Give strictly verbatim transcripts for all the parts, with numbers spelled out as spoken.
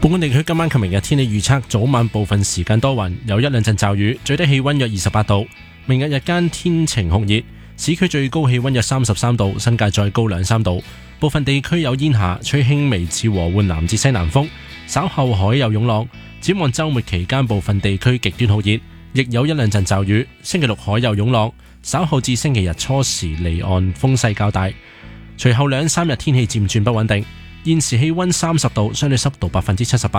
本港地區今晚及明日天氣預測：早晚部分時間多雲，有一兩陣驟雨，最低氣溫約二十八度。明日日間天晴酷熱，市區最高氣溫約三十三度，新界再高兩三度。部分地區有煙霞，吹輕微至和緩南至西南風。稍後海有湧浪。展望週末期間，部分地區極端酷熱，亦有一兩陣驟雨。星期六海有湧浪，稍後至星期日初時離岸風勢較大。隨後兩三日天氣漸轉不穩定。現時氣溫三十度，相對濕度百分之七十八。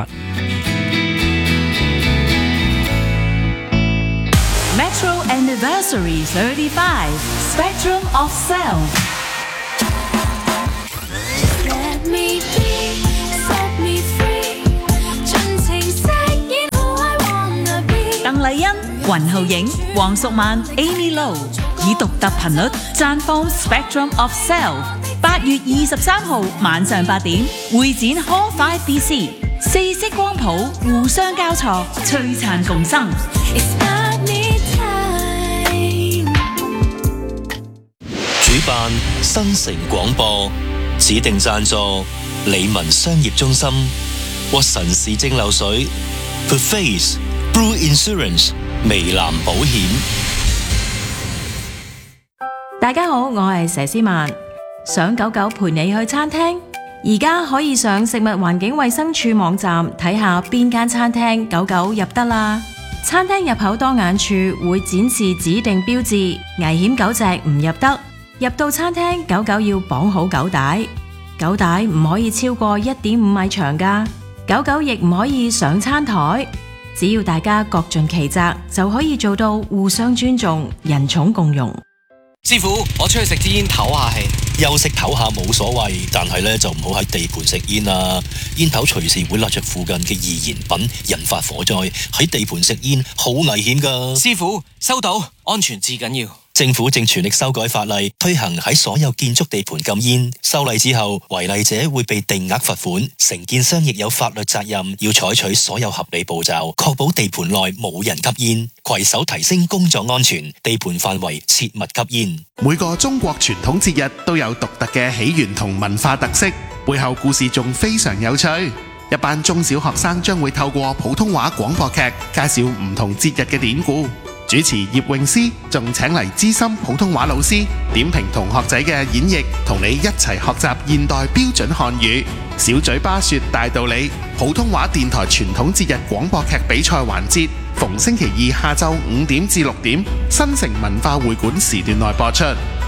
Metro Anniversary thirty-five Spectrum of Sound。鄧麗欣、雲浩影、黃淑曼、Amy Low 以獨特頻率綻放 Spectrum of Sound。八月二十三號晚上八點，會展 Hall Five B C， 四色光譜互相交錯，璀璨共生。 主辦新城廣播，指定贊助理文商業中心、屈臣氏蒸餾水、The Face、Blue Insurance、微藍保險。 大家好，我係佘詩曼。想狗狗陪你去餐廳，而家可以上食物環境衛生署網站睇下邊間餐廳狗狗入得啦。餐廳入口當眼處會展示指定標誌，危險狗隻唔入得。入到餐廳，狗狗要綁好狗帶，狗帶唔可以超過一點五米長㗎。狗狗亦唔可以上餐台。只要大家各盡其責，就可以做到互相尊重、人寵共融。 師傅，我出去食支煙唞下氣。 休息唞下冇所謂，但係咧就唔好喺地盤食煙啦。煙頭隨時會焫着附近嘅易燃品，引發火災。喺地盤食煙好危險噶。 師傅，收到，安全至緊要。 政府正全力修改法例，推行喺所有建築地盤禁煙。修例之後，違例者會被定額罰款，承建商亦有法律責任，要採取所有合理步驟，確保地盤內冇人吸煙，攜手提升工作安全。地盤範圍切勿吸煙。 每個中國傳統節日都有獨特嘅起源同文化特色，背後故事仲非常有趣。一班中小學生將會透過普通話廣播劇介紹唔同節日嘅典故。主持葉詠詩仲請嚟資深普通話老師點評同學仔嘅演繹，同你一齊學習現代標準漢語。小嘴巴說大道理，普通話電台傳統節日廣播劇比賽環節，逢星期二下晝五點至六點，新城文化會館時段內播出。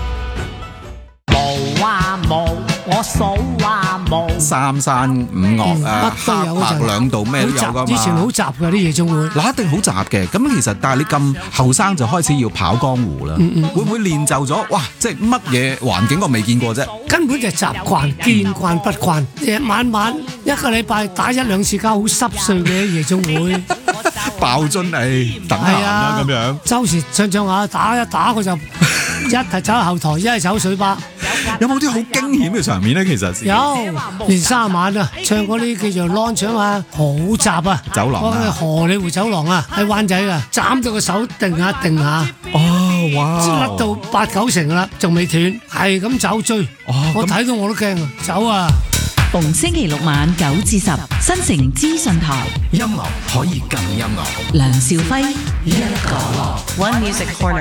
冇啊冇，我數啊冇。 三山五岳啊，黑白兩道咩都有噶嘛。 以前好雜㗎啲夜總會， 嗱一定好雜嘅。咁其實但係你咁後生就開始要跑江湖啦， 嗯嗯、 會唔會練就咗？哇！即係乜嘢環境我未見過啫？ 根本就係習慣，見慣不慣。夜晚晚一個禮拜打一兩次交，好濕碎嘅夜總會。 爆樽誒，等閒啦咁樣。 周時唱唱下打一打佢就一係走後台，一係走水吧。 有冇啲好驚險嘅場面咧？其實有，連三晚啊，唱嗰啲叫做 launch 啊嘛，好雜啊， 走廊啊， 荷里活走廊啊，喺灣仔啊，斬到個手定下定下， 哦哇， 甩到八九成啦，仲未斷，係咁走追， 哦、 我睇到我都驚啊，走啊！ 逢星期六晚九至十，新城資訊台， 音樂可以更音樂。 梁兆輝一個 One Music Corner。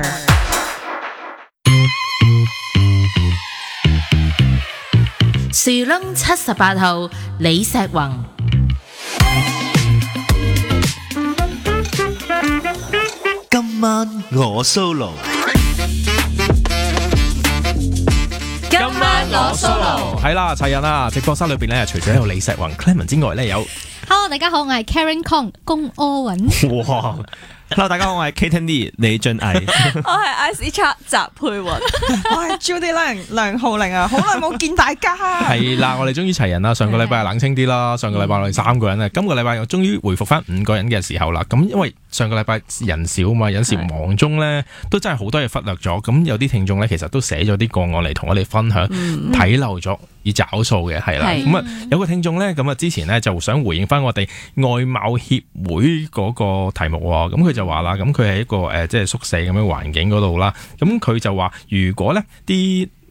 樹窿七十八號李石宏， 今晚我 solo， 今晚我 solo， 係啦，齊人啊！直播室裏邊咧，除咗有李石宏 Clement 之外咧，有 Hello 大家好，我係 Karen Kong 龔柯允。 哇 Hello 大家好，我係 Katen Lee 李俊毅。 我係 Ice Chat 習佩雲。我係 Judy 梁梁浩玲啊，好耐冇見大家。 係啦，我哋終於齊人啦。上個禮拜冷清啲啦，上個禮拜我哋三個人啊，今個禮拜又終於回復翻五個人嘅時候啦。咁因為上個禮拜人少嘛，有時忙中咧都真係好多嘢忽略咗。咁有啲聽眾咧，其實都寫咗啲個案嚟同我哋分享，睇漏咗要找數嘅係啦。咁啊有個聽眾咧，咁啊之前咧就想回應翻我哋外貌協會嗰個題目喎。咁佢就話啦，咁佢係一個誒即係宿舍咁樣環境嗰度啦。咁佢就話，如果咧啲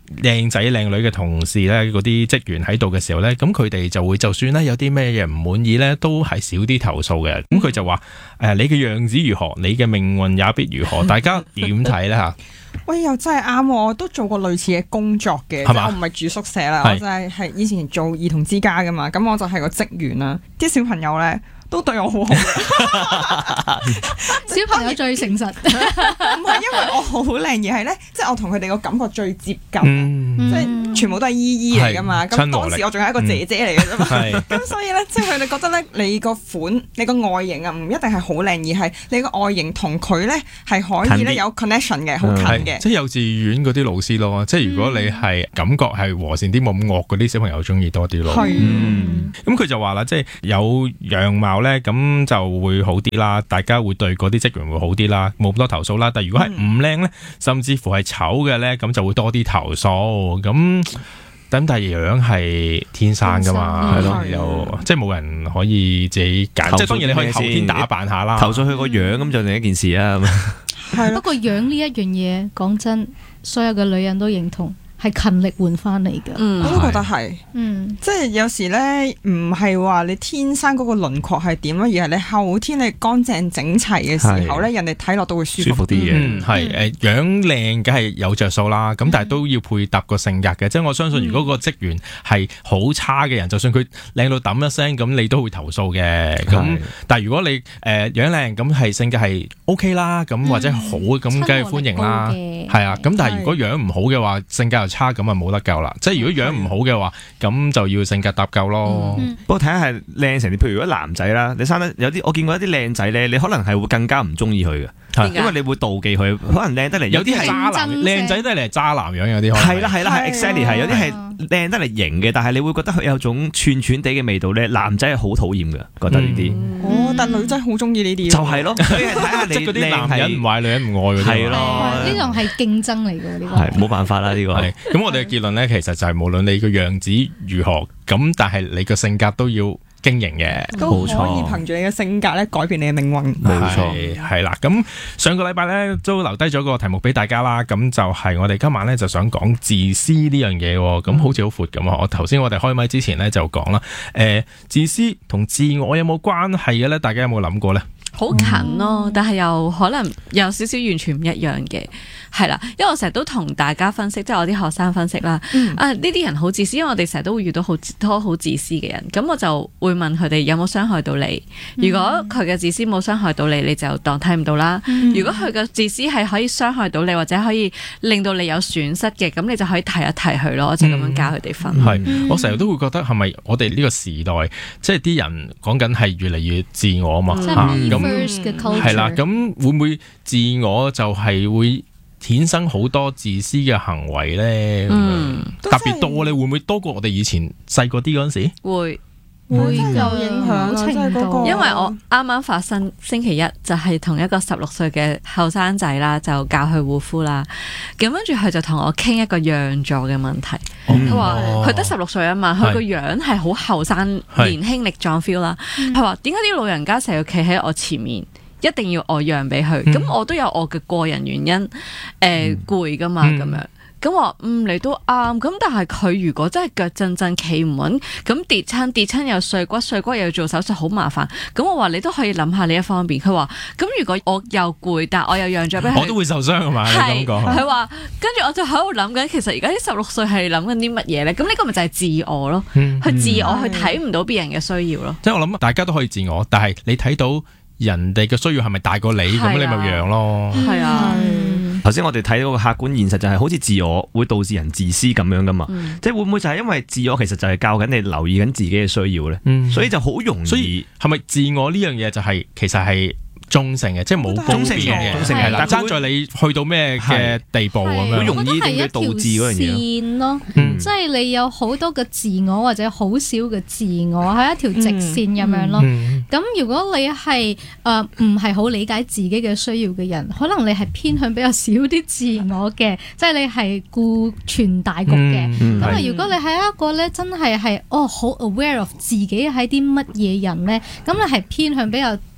靚仔靚女嘅同事咧，嗰啲職員喺度嘅時候咧，咁佢哋就會就算咧有啲咩嘢唔滿意咧，都係少啲投訴嘅。咁佢就話誒、呃，你嘅樣子如何，你嘅命運也必如何。大家點睇咧嚇？ 喂，又真係啱喎！我都做過類似嘅工作嘅，即係我唔係住宿舍啦，我就係係以前做兒童之家噶嘛，咁我就係個職員啦。啲小朋友咧都對我好好嘅， 小朋友最誠實， 唔係因為我好靚，而係咧，即係我同佢哋個感覺最接近， 嗯、 即係全部都係姨姨嚟噶嘛。咁當時我仲係一個姐姐嚟嘅啫嘛。咁、嗯、所以咧，即係佢哋覺得咧，你個款、你個外形啊，唔一定係好靚，而係你個外形同佢咧係可以咧有 connection 嘅，好近嘅。 即係幼稚園嗰啲老師咯，即係如果你係感覺係和善啲、冇咁惡嗰啲小朋友中意多啲咯。係、嗯，咁佢就話啦，即係有樣貌咧，咁就會好啲啦，大家會對嗰啲職員會好啲啦，冇咁多投訴啦。但係如果係唔靚咧，甚至乎係醜嘅咧，咁就會多啲投訴。咁咁但係樣係天生噶嘛，係咯，又即係冇人可以自己揀。即係當然你可以後天打扮下啦， 投訴佢個樣咁就另一件事啊。 係不過樣呢一樣嘢，講真，所有嘅女人都認同。係勤力換翻嚟嘅， 嗯，我都覺得係， 嗯， 即係有時咧，唔係話你天生嗰個輪廓係點咯，而係你後天你乾淨整齊嘅時候咧，人哋睇落都會舒服舒服啲嘅。嗯，係誒樣靚梗係有着數啦，咁但係都要配搭個性格嘅，即係我相信如果個職員係好差嘅人，就算佢靚到揼一聲，咁你都會投訴嘅。咁但係如果你誒樣靚，咁係性格係 OK 啦，咁或者好咁，梗係歡迎啦，係啊。咁但係如果樣唔好嘅話，性格差咁啊冇得救啦，即係如果樣唔好嘅話，咁就要性格搭救咯。 嗯、不過睇下係靚成啲，譬如如果男仔啦，你生得有啲，我見過一啲靚仔咧，你可能係會更加唔中意佢嘅，因為你會妒忌佢，可能靚得嚟，有啲係渣男，靚仔得嚟係渣男樣，有啲係啦係啦係 exactly 係，有啲係靚得嚟型嘅，但係你會覺得佢有種串串地嘅味道咧，男仔係好討厭嘅，覺得呢啲。 嗯、哦，但女仔好中意呢啲。 就係咯，所以睇下你即係嗰啲男人唔壞，女人唔愛嗰啲。係咯， 呢種係競爭嚟嘅呢個。 係冇辦法啦，呢個係。 咁我哋嘅結論咧，其實就係無論你個樣子如何，咁但係你個性格都要經營嘅， 都可以憑住你嘅性格咧改變你嘅命運。 冇錯，係啦。咁上個禮拜咧都留低咗個題目俾大家啦，咁就係我哋今晚咧就想講自私呢樣嘢，咁好似好闊咁啊！我頭先我哋開麥之前咧就講啦，誒、呃，自私同自我有冇關係嘅咧？大家有冇諗過咧？ 好近咯，但係又可能有少少完全唔一樣嘅，係啦。因為我成日都同大家分析，即係我啲學生分析啦。嗯、啊，呢啲人好自私，因為我哋成日都會遇到好多好自私嘅人。咁我就會問佢哋有冇傷害到你？如果佢嘅自私冇傷害到你，你就當睇唔到啦。嗯、如果佢嘅自私係可以傷害到你，或者可以令到你有損失嘅，咁你就可以提一提佢咯。我就咁樣教佢哋分。係、 嗯，我成日都會覺得係咪我哋呢個時代，即係啲人講緊係越嚟越自我啊嘛？咁係啦，咁會唔會自我就係會衍生好多自私嘅行為咧？嗯，特別多咧，會唔會多過我哋以前細個啲嗰陣時？ 會。 會有影響，即係嗰個。 因為我啱啱發生星期一就係同一個十六歲嘅後生仔啦，就教佢護膚啦。咁跟住佢就同我傾一個讓座嘅問題。佢話佢得十六歲啊嘛，佢個樣係好後生、年輕力壯 feel 啦。佢話點解啲老人家成日企喺我前面，一定要我讓俾佢？咁、嗯、我都有我嘅個人原因，誒攰噶嘛咁樣。咁話嗯你都啱，咁但係佢如果真係腳震震企唔穩，咁跌親跌親又碎骨碎骨又要做手術好麻煩。咁我話你都可以諗下呢一方面。佢話咁如果我又攰，但我又讓咗俾佢， 我都會受傷啊嘛。 係佢話，跟住我就喺度諗緊，其實而家啲十六歲係諗緊啲乜嘢咧？咁呢個咪就係自我咯，嗯、去自我去睇唔到別人嘅需要咯。 即係我諗大家都可以自我，但係你睇到人哋嘅需要係咪大過你，咁、啊、你咪讓咯。 係啊。 頭先我哋睇到個客觀現實就係好似自我會導致人自私咁樣噶嘛，嗯、即係會唔會就係因為自我其實就係教緊你留意緊自己嘅需要咧，嗯、所以就好容易。所以係咪自我呢樣嘢就係、是、其實係中性嘅，即係冇中性嘅，中性係啦。爭在你去到咩嘅地步咁樣，好容易會導致嗰樣嘢。 線咯，嗯、即係你有好多嘅自我或者好少嘅自我，係一條直線咁樣咯。咁、嗯嗯、如果你係誒唔係好理解自己嘅需要嘅人，可能你係偏向比較少啲自我嘅，即係你係顧全大局嘅。咁啊、嗯，如果你係一個咧真係係哦好 aware of 自己係啲乜嘢人咧，咁你係偏向比較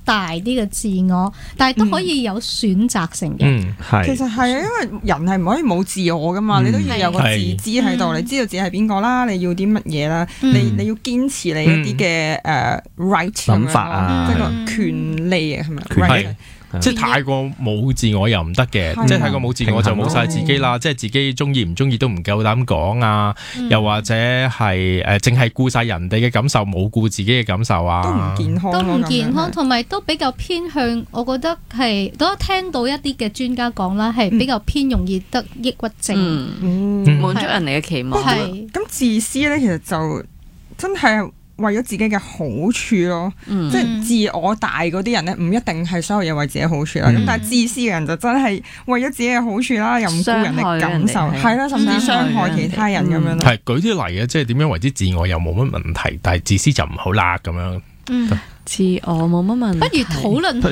大啲嘅自我，但係都可以有選擇性嘅。 嗯，係。其實係啊，因為人係唔可以冇自我噶嘛，嗯、你都要有個自知喺度，嗯、你知道自己係邊個啦，你要啲乜嘢啦，嗯、你你要堅持你一啲嘅誒 right 諗法啊， 即係個權利啊，係咪？ 係。即係太過冇自我又唔得嘅，即係太過冇自我就冇晒自己啦。即係自己中意唔中意都唔夠膽講啊，嗯、又或者係誒淨係顧晒人哋嘅感受，冇顧自己嘅感受啊， 都唔健康， 都唔健康，同埋都比較偏向。我覺得係都聽到一啲嘅專家講啦，係比較偏容易得抑鬱症， 嗯嗯、滿足人哋嘅期望。 係咁自私咧，其實就真係。為咗自己嘅好處咯，嗯、即係自我大嗰啲人咧，唔一定係所有嘢為自己好處啦。咁、嗯、但係自私嘅人就真係為咗自己嘅好處啦，又唔顧人哋感受，係啦，甚至傷害其他人咁樣咯。 係舉啲例嘅，即係點樣為之自我又冇乜問題，但係自私就唔好啦咁樣。 嗯，自我冇乜問題。 不如討論。